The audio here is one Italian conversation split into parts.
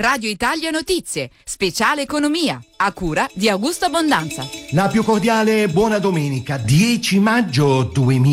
Radio Italia Notizie, speciale economia, a cura di Augusto Abbondanza. La più cordiale buona domenica, 10 maggio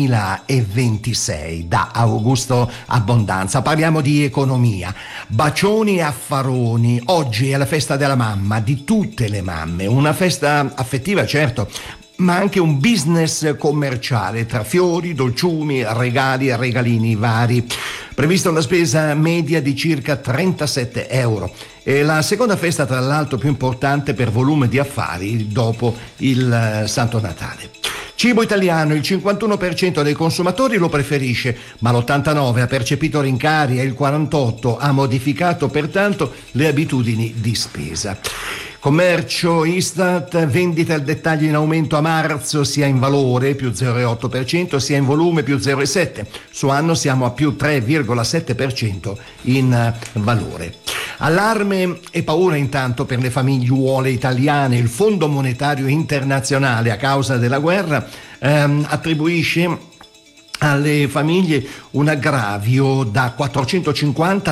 2026, da Augusto Abbondanza. Parliamo di economia, bacioni e affaroni. Oggi è la festa della mamma, di tutte le mamme, una festa affettiva certo, ma anche un business commerciale tra fiori, dolciumi, regali e regalini vari. Prevista una spesa media di circa 37 euro. È la seconda festa, tra l'altro, più importante per volume di affari dopo il Santo Natale. Cibo italiano, il 51% dei consumatori lo preferisce, ma l'89% ha percepito rincari e il 48% ha modificato pertanto le abitudini di spesa. Commercio Istat, vendite al dettaglio in aumento a marzo sia in valore più 0,8%, sia in volume più 0,7%. Su anno siamo a più 3,7% in valore. Allarme e paura intanto per le famigliuole italiane. Il Fondo Monetario Internazionale, a causa della guerra, attribuisce alle famiglie un aggravio da 450 a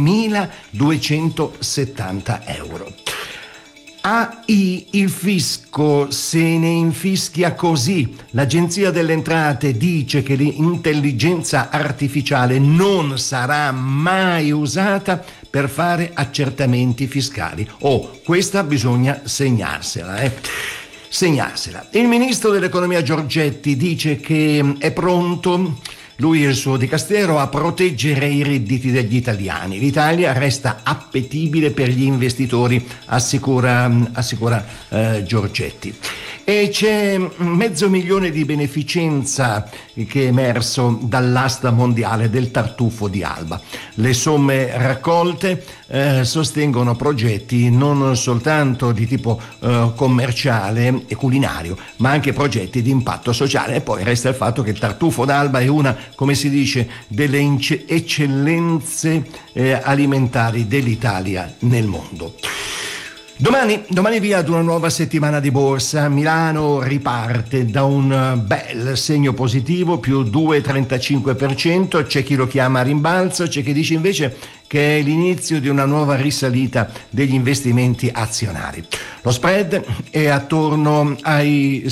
2.270 euro. AI, il fisco se ne infischia così. L'Agenzia delle Entrate dice che l'intelligenza artificiale non sarà mai usata per fare accertamenti fiscali. Questa bisogna segnarsela. Il ministro dell'economia Giorgetti dice che è pronto, lui e il suo dicastero, a proteggere i redditi degli italiani. L'Italia resta appetibile per gli investitori, assicura Giorgetti. E c'è 500.000 di beneficenza che è emerso dall'asta mondiale del tartufo di Alba. Le somme raccolte sostengono progetti non soltanto di tipo commerciale e culinario, ma anche progetti di impatto sociale. E poi resta il fatto che il tartufo d'Alba è una, come si dice, delle eccellenze alimentari dell'Italia nel mondo. Domani via ad una nuova settimana di borsa. Milano riparte da un bel segno positivo, più 2,35%. C'è chi lo chiama rimbalzo, c'è chi dice invece che è l'inizio di una nuova risalita degli investimenti azionari. Lo spread è attorno ai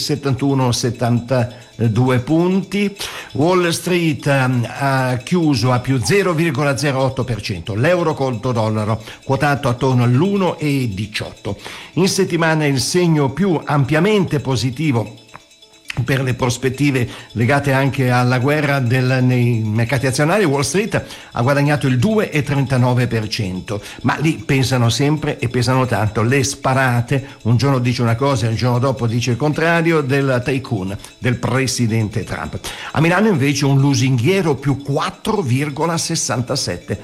71-72 punti. Wall Street ha chiuso a più 0,08%. L'euro conto dollaro quotato attorno all'1,18. In settimana il segno più ampiamente positivo per le prospettive legate anche alla guerra nei mercati azionari. Wall Street ha guadagnato il 2,39%, ma lì pesano sempre e pesano tanto le sparate, un giorno dice una cosa e il giorno dopo dice il contrario, del tycoon, del presidente Trump. A Milano invece un lusinghiero più 4,67%.